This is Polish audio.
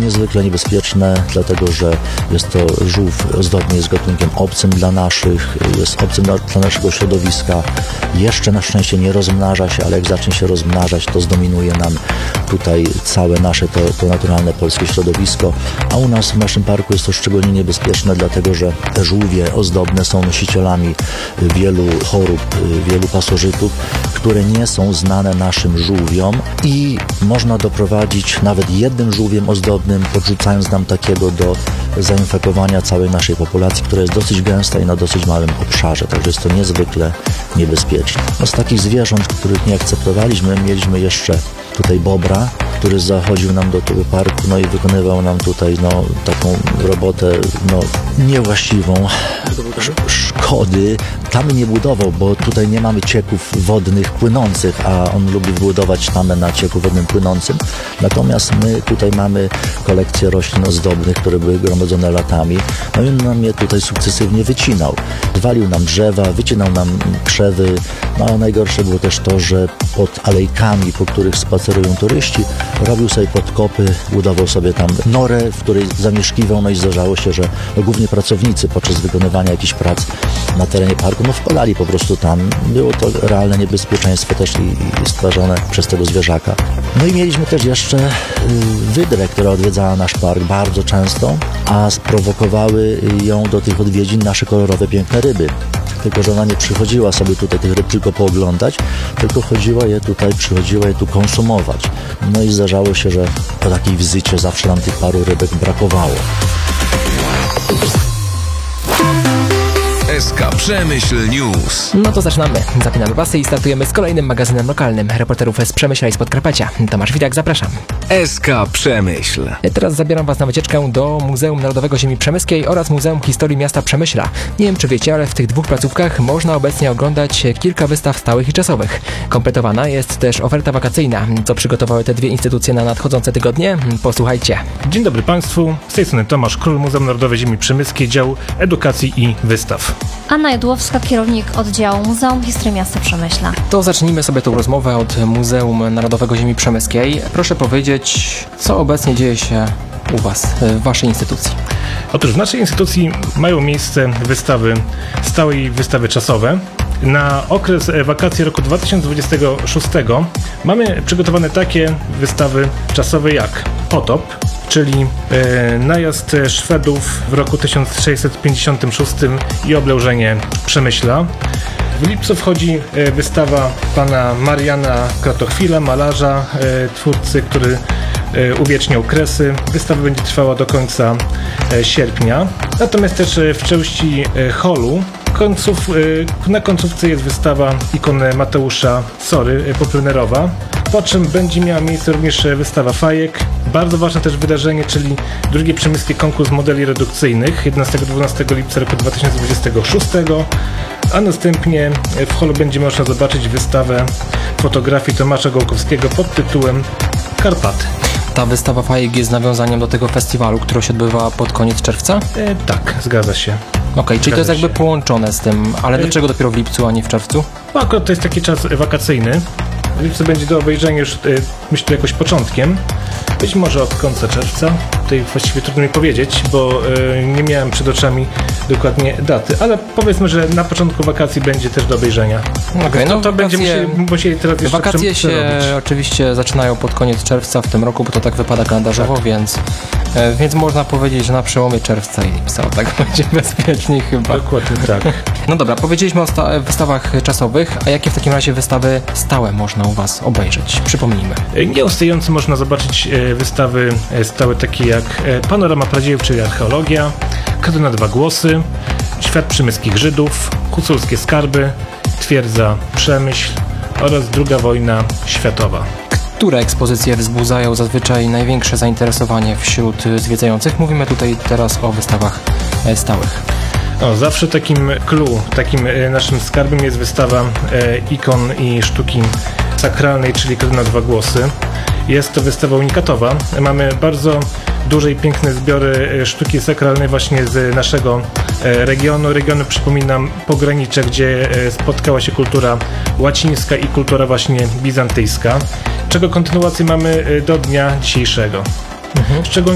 niezwykle niebezpieczne, dlatego że jest to żółw ozdobny, jest gatunkiem obcym dla naszych, jest obcym dla naszego środowiska. Jeszcze na szczęście nie rozmnaża się, ale jak zacznie się rozmnażać, to zdominuje nam tutaj całe nasze to naturalne polskie środowisko, a u nas w naszym parku jest to szczególnie niebezpieczne, dlatego że te żółwie ozdobne są nosicielami wielu chorób, wielu pasożytów, które nie są znane naszym żółwiom i można doprowadzić nawet jednym żółwiem ozdobnym, podrzucając nam takiego do zainfekowania całej naszej populacji, która jest dosyć gęsta i na dosyć małym obszarze, także jest to niezwykle niebezpieczne. No, z takich zwierząt, których nie akceptowaliśmy, mieliśmy jeszcze tutaj bobra, który zachodził nam do tego parku, no i wykonywał nam tutaj taką robotę niewłaściwą, szkody. Tamy nie budował, bo tutaj nie mamy cieków wodnych płynących, a on lubi budować tamę na cieku wodnym płynącym. Natomiast my tutaj mamy kolekcję roślin ozdobnych, które były gromadzone latami. No i on nam je tutaj sukcesywnie wycinał. Walił nam drzewa, wycinał nam krzewy, no a najgorsze było też to, że pod alejkami, po których spacerują turyści, robił sobie podkopy, budował sobie tam norę, w której zamieszkiwał, no i zdarzało się, że głównie pracownicy podczas wykonywania jakichś prac na terenie parku, wpadali po prostu tam. Było to realne niebezpieczeństwo też i stwarzane przez tego zwierzaka. No i mieliśmy też jeszcze wydrę, która odwiedzała nasz park bardzo często, a sprowokowały ją do tych odwiedzin nasze kolorowe, piękne ryby. Tylko że ona nie przychodziła sobie tutaj tych ryb tylko pooglądać, tylko przychodziła je tu konsumować. No i zdarzało się, że po takiej wizycie zawsze nam tych paru rybek brakowało. SK Przemyśl News. No to zaczynamy. Zapinamy pasy i startujemy z kolejnym magazynem lokalnym. Reporterów z Przemyśla i z Podkarpacia. Tomasz Widak, zapraszam. SK Przemyśl. Teraz zabieram Was na wycieczkę do Muzeum Narodowego Ziemi Przemyskiej oraz Muzeum Historii Miasta Przemyśla. Nie wiem, czy wiecie, ale w tych dwóch placówkach można obecnie oglądać kilka wystaw stałych i czasowych. Kompletowana jest też oferta wakacyjna. Co przygotowały te dwie instytucje na nadchodzące tygodnie? Posłuchajcie. Dzień dobry Państwu. Z tej strony Tomasz Król, Muzeum Narodowe Ziemi Przemyskiej, dział edukacji i wystaw. Anna Jodłowska, kierownik oddziału Muzeum Historii Miasta Przemyśla. To zacznijmy sobie tą rozmowę od Muzeum Narodowego Ziemi Przemyskiej. Proszę powiedzieć, co obecnie dzieje się u Was, w Waszej instytucji? Otóż w naszej instytucji mają miejsce wystawy stałe i wystawy czasowe. Na okres wakacji roku 2026 mamy przygotowane takie wystawy czasowe jak Potop, czyli najazd Szwedów w roku 1656 i oblężenie Przemyśla. W lipcu wchodzi wystawa pana Mariana Kratochwila, malarza, twórcy, który uwieczniał kresy. Wystawa będzie trwała do końca sierpnia. Natomiast też w części holu na końcówce jest wystawa ikon Mateusza Sory poplenerowa, po czym będzie miała miejsce również wystawa fajek. Bardzo ważne też wydarzenie, czyli drugi przemyski konkurs modeli redukcyjnych 11-12 lipca roku 2026, a następnie w holu będzie można zobaczyć wystawę fotografii Tomasza Gołkowskiego pod tytułem Karpaty. Ta wystawa fajek jest nawiązaniem do tego festiwalu, który się odbywa pod koniec czerwca? Tak, zgadza się. Okej, czyli to jest jakby połączone z tym, ale dlaczego dopiero w lipcu, a nie w czerwcu? No, akurat to jest taki czas wakacyjny. W lipcu będzie do obejrzenia już, myślę, jakoś początkiem. Być może od końca czerwca. Tutaj właściwie trudno mi powiedzieć, bo nie miałem przed oczami dokładnie daty, ale powiedzmy, że na początku wakacji będzie też do obejrzenia. Okej, no to będziemy musieli teraz jeszcze wakacje się oczywiście zaczynają pod koniec czerwca w tym roku, bo to tak wypada kalendarzowo, tak. Więc można powiedzieć, że na przełomie czerwca i lipca, tak będzie bezpieczniej chyba. Dokładnie tak. No dobra, powiedzieliśmy o wystawach czasowych, a jakie w takim razie wystawy stałe można u Was obejrzeć? Przypomnijmy. Nieustająco można zobaczyć wystawy stałe takie jak Panorama Pradziejów, czyli archeologia, Kado na dwa głosy, Świat przemyskich Żydów, Huculskie skarby, Twierdza Przemyśl oraz II wojna światowa. Które ekspozycje wzbudzają zazwyczaj największe zainteresowanie wśród zwiedzających? Mówimy tutaj teraz o wystawach stałych. Zawsze takim clue, takim naszym skarbem jest wystawa ikon i sztuki sakralnej, czyli Kado na dwa głosy. Jest to wystawa unikatowa. Mamy bardzo duże i piękne zbiory sztuki sakralnej właśnie z naszego regionu. Regionu, przypominam, pogranicze, gdzie spotkała się kultura łacińska i kultura właśnie bizantyjska, czego kontynuację mamy do dnia dzisiejszego. Szczególnie